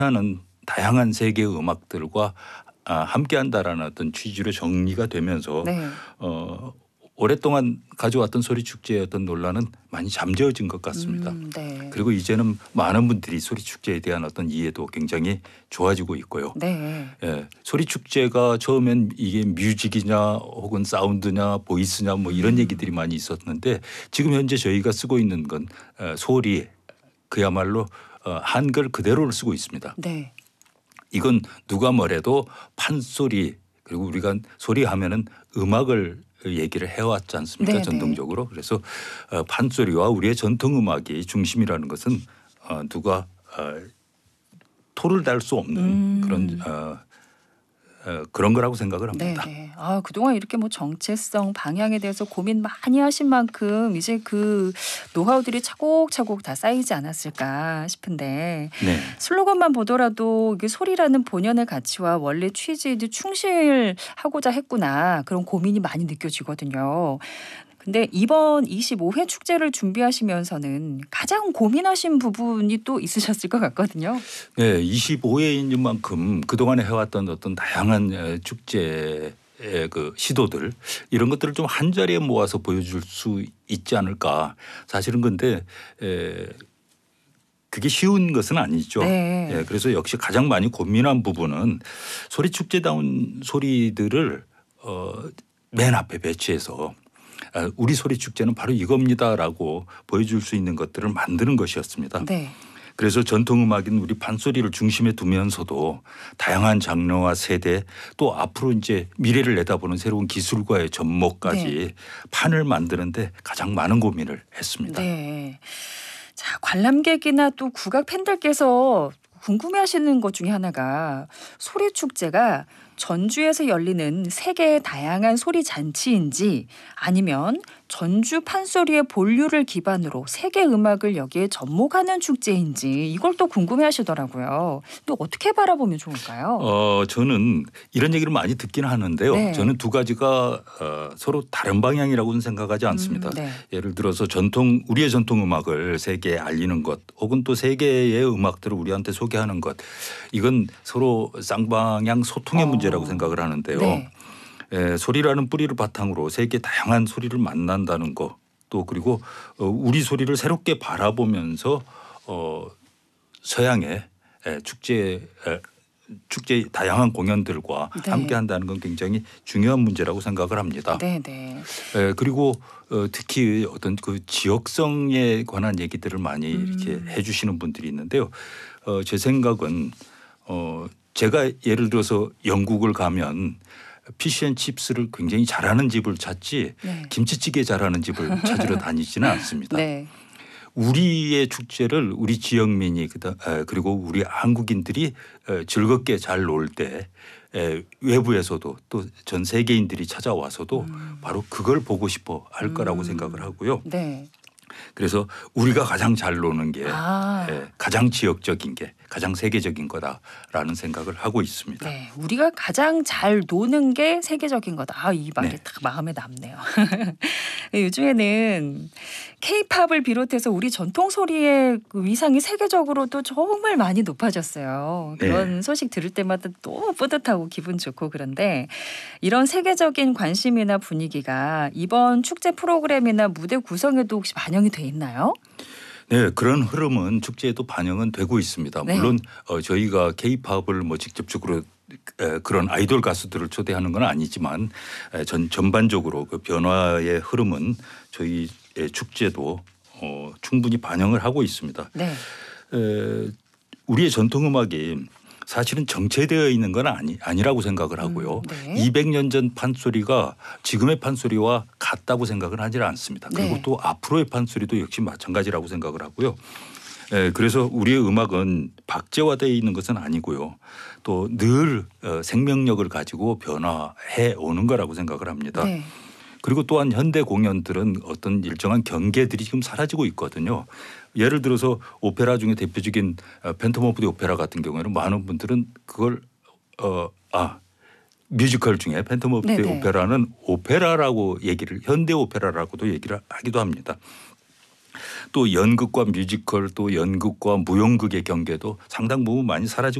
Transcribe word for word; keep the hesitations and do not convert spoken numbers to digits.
하는 다양한 세계의 음악들과 아, 함께한다라는 어떤 취지로 정리가 되면서 네. 어, 오랫동안 가져왔던 소리축제의 어떤 논란은 많이 잠재워진 것 같습니다. 음, 네. 그리고 이제는 많은 분들이 소리축제에 대한 어떤 이해도 굉장히 좋아지고 있고요. 네. 예, 소리축제가 처음엔 이게 뮤직이냐 혹은 사운드냐 보이스냐 뭐 이런 음. 얘기들이 많이 있었는데 지금 현재 저희가 쓰고 있는 건 어, 소리 그야말로 어, 한글 그대로를 쓰고 있습니다. 네. 이건 누가 뭐래도 판소리 그리고 우리가 소리하면은 음악을 얘기를 해왔지 않습니까? 네네. 전통적으로. 그래서 어, 판소리와 우리의 전통 음악이 중심이라는 것은 어, 누가 어, 토를 달 수 없는 음. 그런 어, 어, 그런 거라고 생각을 합니다. 네네. 아, 그동안 이렇게 뭐 정체성, 방향에 대해서 고민 많이 하신 만큼 이제 그 노하우들이 차곡차곡 다 쌓이지 않았을까 싶은데 네. 슬로건만 보더라도 이게 소리라는 본연의 가치와 원래 취지에 충실하고자 했구나 그런 고민이 많이 느껴지거든요. 근데 이번 이십오 회 축제를 준비하시면서는 가장 고민하신 부분이 또 있으셨을 것 같거든요. 네, 이십오 회인 만큼 그동안에 해왔던 어떤 다양한 에, 축제의 그 시도들 이런 것들을 좀 한자리에 모아서 보여줄 수 있지 않을까. 사실은 근데 에, 그게 쉬운 것은 아니죠. 네. 예, 그래서 역시 가장 많이 고민한 부분은 소리축제다운 소리들을 어, 맨 앞에 배치해서 아, 우리 소리축제는 바로 이겁니다라고 보여줄 수 있는 것들을 만드는 것이었습니다. 네. 그래서 전통음악인 우리 판소리를 중심에 두면서도 다양한 장르와 세대 또 앞으로 이제 미래를 내다보는 새로운 기술과의 접목까지 네. 판을 만드는데 가장 많은 고민을 했습니다. 네. 자, 관람객이나 또 국악 팬들께서 궁금해하시는 것 중에 하나가 소리 축제가 전주에서 열리는 세계의 다양한 소리 잔치인지 아니면 전주 판소리의 본류를 기반으로 세계 음악을 여기에 접목하는 축제인지 이걸 또 궁금해하시더라고요. 또 어떻게 바라보면 좋을까요? 어, 저는 이런 얘기를 많이 듣긴 하는데요. 네. 저는 두 가지가 어, 서로 다른 방향이라고는 생각하지 않습니다. 음, 네. 예를 들어서 전통 우리의 전통 음악을 세계에 알리는 것 혹은 또 세계의 음악들을 우리한테 소개하는 것 이건 서로 쌍방향 소통의 어, 문제라고 생각을 하는데요. 네. 에, 소리라는 뿌리를 바탕으로 세계 다양한 소리를 만난다는 거 또 그리고 어, 우리 소리를 새롭게 바라보면서 어, 서양의 에, 축제 에, 축제 다양한 공연들과 네. 함께한다는 건 굉장히 중요한 문제라고 생각을 합니다. 네, 네. 에, 그리고 어, 특히 어떤 그 지역성에 관한 얘기들을 많이 이렇게 음. 해주시는 분들이 있는데요. 어, 제 생각은 어, 제가 예를 들어서 영국을 가면 피시앤칩스를 굉장히 잘하는 집을 찾지 네. 김치찌개 잘하는 집을 찾으러 다니지는 않습니다. 네. 우리의 축제를 우리 지역민이 그다 에, 그리고 우리 한국인들이 에, 즐겁게 잘 놀 때 외부에서도 또 전 세계인들이 찾아와서도 음. 바로 그걸 보고 싶어 할 거라고 음. 생각을 하고요. 네. 그래서 우리가 가장 잘 노는 게 아. 에, 가장 지역적인 게 가장 세계적인 거다라는 생각을 하고 있습니다. 네. 우리가 가장 잘 노는 게 세계적인 거다. 아, 이 말이 네. 딱 마음에 남네요. 요즘에는 케이팝을 비롯해서 우리 전통 소리의 그 위상이 세계적으로도 정말 많이 높아졌어요. 그런 네. 소식 들을 때마다 너무 뿌듯하고 기분 좋고 그런데 이런 세계적인 관심이나 분위기가 이번 축제 프로그램이나 무대 구성에도 혹시 반영이 돼 있나요? 네, 그런 흐름은 축제에도 반영은 되고 있습니다. 네. 물론 어, 저희가 케이팝을 뭐 직접적으로 에, 그런 아이돌 가수들을 초대하는 건 아니지만 에, 전 전반적으로 그 변화의 흐름은 저희 축제도 어, 충분히 반영을 하고 있습니다. 네. 에, 우리의 전통 음악이 사실은 정체되어 있는 건 아니, 아니라고 생각을 하고요. 음, 네. 이백 년 전 판소리가 지금의 판소리와 같다고 생각은 하지 않습니다. 그리고 네. 또 앞으로의 판소리도 역시 마찬가지라고 생각을 하고요. 에, 그래서 우리의 음악은 박제화되어 있는 것은 아니고요. 또 늘 어, 생명력을 가지고 변화해 오는 거라고 생각을 합니다. 네. 그리고 또한 현대 공연들은 어떤 일정한 경계들이 지금 사라지고 있거든요. 예를 들어서 오페라 중에 대표적인 팬텀 오브 더 오페라 같은 경우에는 많은 분들은 그걸 어, 아 뮤지컬 중에 팬텀 오브 더 네네. 오페라는 오페라라고 얘기를 현대 오페라라고도 얘기를 하기도 합니다. 또 연극과 뮤지컬 또 연극과 무용극의 경계도 상당 부분 많이 사라지고